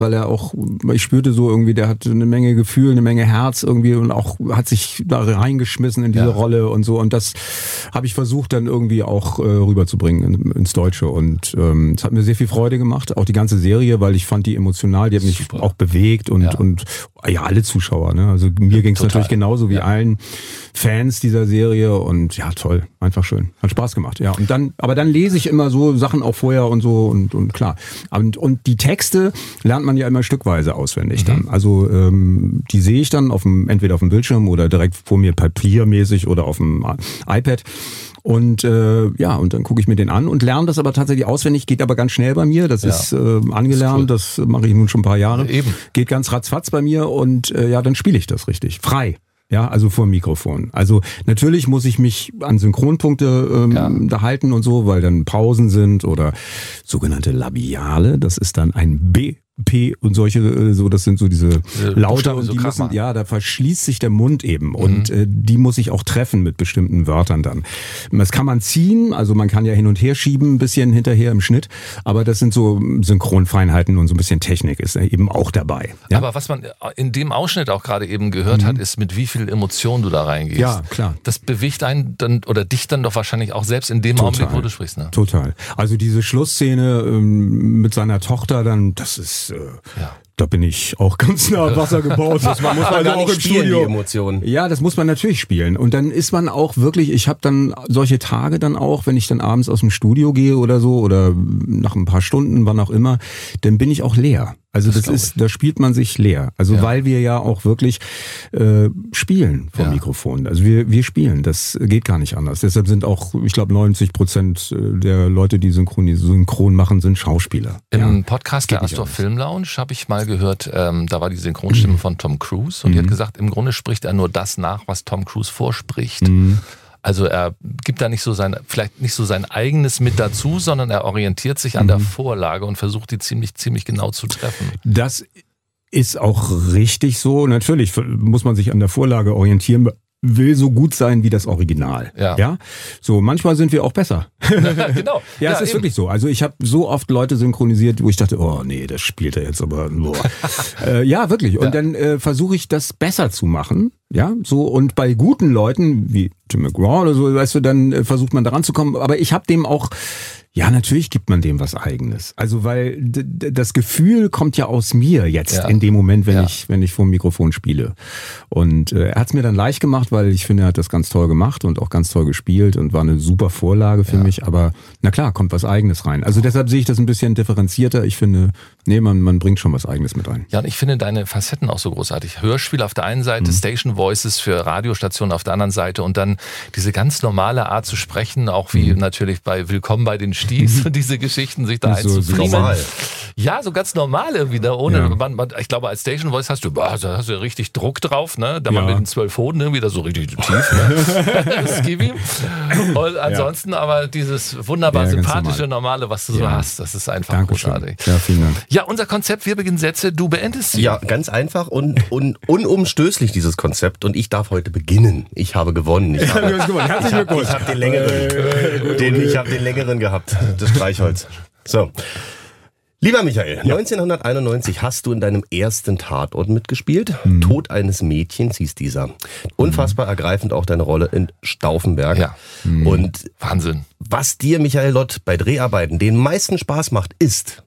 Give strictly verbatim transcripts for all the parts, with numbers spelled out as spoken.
weil er auch, ich spürte so irgendwie, der hat eine Menge Gefühl, eine Menge Herz irgendwie und auch hat sich da reingeschmissen in diese ja. Rolle und so. Und das habe ich versucht dann irgendwie auch äh, rüberzubringen in, ins Deutsche. Und ähm, es hat mir sehr viel Freude gemacht, auch die ganze Serie, weil ich fand die emotional, die hat mich Super. auch bewegt und, ja. und ja, alle Zuschauer. Ne? Also mir ging es natürlich genauso wie ja. allen Fans dieser Serie und ja, toll, einfach schön. Hat Spaß gemacht, ja. Und dann, aber dann lese ich immer so Sachen auch vorher und so und, und klar. Und, und die Texte lernt man ja immer stückweise auswendig mhm. dann. Also ähm, die sehe ich dann auf dem, entweder auf dem Bildschirm oder direkt vor mir papiermäßig oder auf dem iPad. Und äh, ja, und dann gucke ich mir den an und lerne das aber tatsächlich auswendig, geht aber ganz schnell bei mir. Das ja. ist äh, angelernt, das, cool. das mache ich nun schon ein paar Jahre. Ja, eben. Geht ganz ratzfatz bei mir und äh, ja, dann spiele ich das richtig. Frei. Ja, also vor dem Mikrofon. Also natürlich muss ich mich an Synchronpunkte ähm, ja. da halten und so, weil dann Pausen sind oder sogenannte Labiale. Das ist dann ein B. P und solche, so, das sind so diese äh, Lauter und die so müssen, ja, da verschließt sich der Mund eben mhm. und äh, die muss ich auch treffen mit bestimmten Wörtern dann. Das kann man ziehen, also man kann ja hin und her schieben, ein bisschen hinterher im Schnitt, aber das sind so Synchronfeinheiten und so ein bisschen Technik ist eben auch dabei. Ja? Aber was man in dem Ausschnitt auch gerade eben gehört mhm. hat, ist, mit wie viel Emotion du da reingehst. Ja, klar. Das bewegt einen dann oder dich dann doch wahrscheinlich auch selbst in dem Total. Augenblick, wo du sprichst. Ne? Total. Also diese Schlussszene ähm, mit seiner Tochter dann, das ist Ja. Da bin ich auch ganz nah am Wasser gebaut. Das muss man also auch im Studio. Die Emotionen. Ja, das muss man natürlich spielen. Und dann ist man auch wirklich, ich habe dann solche Tage dann auch, wenn ich dann abends aus dem Studio gehe oder so oder nach ein paar Stunden, wann auch immer, dann bin ich auch leer. Also das, das ist, da spielt man sich leer. Also ja. weil wir ja auch wirklich äh, spielen vom ja. Mikrofon. Also wir wir spielen, das geht gar nicht anders. Deshalb sind auch, ich glaube, neunzig Prozent der Leute, die synchron, synchron machen, sind Schauspieler. Im ja. Podcast der Astor Film Lounge habe ich mal gehört, ähm, da war die Synchronstimme mhm. von Tom Cruise und mhm. die hat gesagt, im Grunde spricht er nur das nach, was Tom Cruise vorspricht. Mhm. Also er gibt da nicht so sein, vielleicht nicht so sein eigenes mit dazu, sondern er orientiert sich an mhm. der Vorlage und versucht die ziemlich, ziemlich genau zu treffen. Das ist auch richtig so. Natürlich muss man sich an der Vorlage orientieren, will so gut sein wie das Original. Ja. ja? So, manchmal sind wir auch besser. Genau. Ja, ja, es ist eben. wirklich so. Also ich habe so oft Leute synchronisiert, wo ich dachte, oh nee, das spielt er jetzt aber boah. äh, ja, wirklich. Und ja. dann äh, versuche ich das besser zu machen. Ja, so, und bei guten Leuten wie Tim McGraw oder so, weißt du, dann äh, versucht man da ranzukommen. Aber ich habe dem auch, ja, natürlich gibt man dem was Eigenes. Also, weil d- d- das Gefühl kommt ja aus mir jetzt ja. in dem Moment, wenn ja. ich wenn ich vor dem Mikrofon spiele. Und äh, er hat es mir dann leicht gemacht, weil ich finde, er hat das ganz toll gemacht und auch ganz toll gespielt und war eine super Vorlage für ja. mich. Aber na klar, kommt was Eigenes rein. Also deshalb sehe ich das ein bisschen differenzierter. Ich finde, nee, man man bringt schon was Eigenes mit rein. Ja, und ich finde deine Facetten auch so großartig. Hörspiel auf der einen Seite, mhm. Station Voices für Radiostationen auf der anderen Seite und dann diese ganz normale Art zu sprechen, auch wie mhm. natürlich bei Willkommen bei den Sties und diese Geschichten, sich da so, einzufrieden. Normal. Ja, so ganz normal irgendwie, da ohne, ja. man, man, ich glaube, als Station Voice hast du, boah, da hast du richtig Druck drauf, ne? Da ja. man mit den zwölf Hoden irgendwie da so richtig tief, ne? Skibi. Und ansonsten ja. aber dieses wunderbar ja, sympathische, normal. normale, was du ja. so hast, das ist einfach Dankeschön. großartig. Ja, vielen Dank. Ja, unser Konzept, wir beginnen Sätze, du beendest sie. Ja, ganz einfach und, und unumstößlich dieses Konzept und ich darf heute beginnen. Ich habe gewonnen. Ich habe, ja, gewonnen. ich habe, ich habe den längeren, äh, den, ich habe den längeren gehabt, das Streichholz. So. Lieber Michael, ja. neunzehnhunderteinundneunzig hast du in deinem ersten Tatort mitgespielt. Mhm. Tod eines Mädchens hieß dieser. Unfassbar mhm. ergreifend auch deine Rolle in Stauffenberg. Ja. Mhm. Und Wahnsinn. Was dir, Michael Lott, bei Dreharbeiten den meisten Spaß macht, ist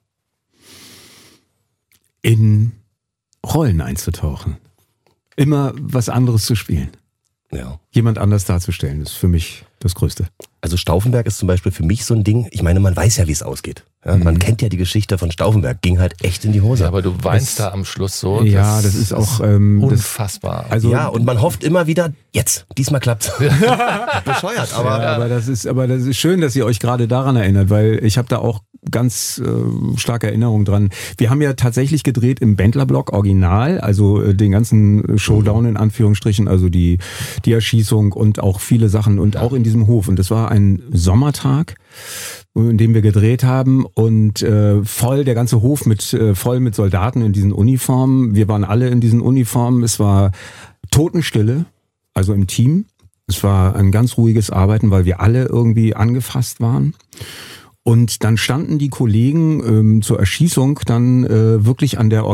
in Rollen einzutauchen. Immer was anderes zu spielen. Ja. Jemand anders darzustellen, ist für mich das Größte. Also Stauffenberg ist zum Beispiel für mich so ein Ding, ich meine, man weiß ja, wie es ausgeht. Ja, mhm. Man kennt ja die Geschichte von Stauffenberg, ging halt echt in die Hose. Ja, aber du weinst das, da am Schluss so. Ja, das, das ist auch ähm, unfassbar. Das, also, ja, und man hofft immer wieder, jetzt, diesmal klappt's. Bescheuert, aber... Ja, aber, das ist, aber das ist schön, dass ihr euch gerade daran erinnert, weil ich habe da auch ganz äh, starke Erinnerungen dran. Wir haben ja tatsächlich gedreht im Bendler-Block Original, also äh, den ganzen Showdown mhm. in Anführungsstrichen, also die, die Erschießung und auch viele Sachen und auch in diesem Hof. Und das war ein Sommertag, in dem wir gedreht haben und äh, voll der ganze Hof mit äh, voll mit Soldaten in diesen Uniformen. Wir waren alle in diesen Uniformen. Es war Totenstille, also im Team. Es war ein ganz ruhiges Arbeiten, weil wir alle irgendwie angefasst waren. Und dann standen die Kollegen ähm, zur Erschießung dann äh, wirklich an der